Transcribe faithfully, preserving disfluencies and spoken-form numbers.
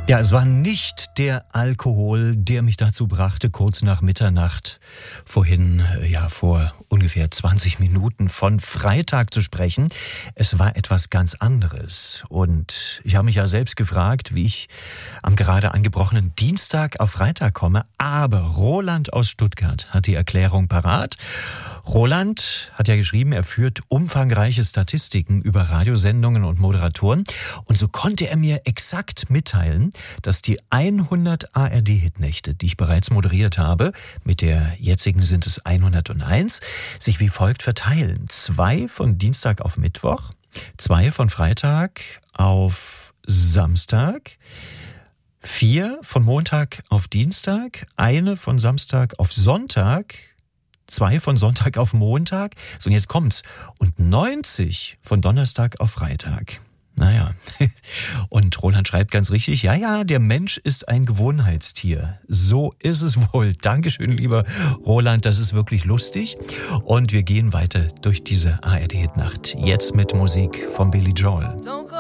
Ja, es war nicht der Alkohol, der mich dazu brachte, kurz nach Mitternacht, vorhin, ja, vor ungefähr zwanzig Minuten von Freitag zu sprechen. Es war etwas ganz anderes. Und ich habe mich ja selbst gefragt, wie ich am gerade angebrochenen Dienstag auf Freitag komme. Aber Roland aus Stuttgart hat die Erklärung parat. Roland hat ja geschrieben, er führt umfangreiche Statistiken über Radiosendungen und Moderatoren. Und so konnte er mir exakt mitteilen, dass die hundert A R D-Hitnächte, die ich bereits moderiert habe, mit der jetzigen sind es hunderteins, sich wie folgt verteilen. Zwei von Dienstag auf Mittwoch, zwei von Freitag auf Samstag, vier von Montag auf Dienstag, eine von Samstag auf Sonntag, zwei von Sonntag auf Montag, so und jetzt kommt's, und neunzig von Donnerstag auf Freitag. Naja, und Roland schreibt ganz richtig, ja, ja, der Mensch ist ein Gewohnheitstier. So ist es wohl. Dankeschön, lieber Roland, das ist wirklich lustig. Und wir gehen weiter durch diese A R D-Hitnacht. Jetzt mit Musik von Billy Joel. Don't go